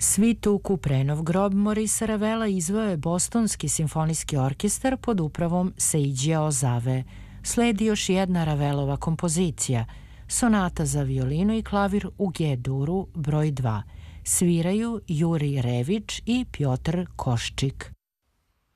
Svitu Kuprenov grob Morisa Ravela izveo je Bostonski simfonijski orkestar pod upravom Seidžija Ozave. Sledi još jedna Ravelova kompozicija, sonata za violinu i klavir u G-duru broj 2. Sviraju Juri Rević i Pjotr Koščik.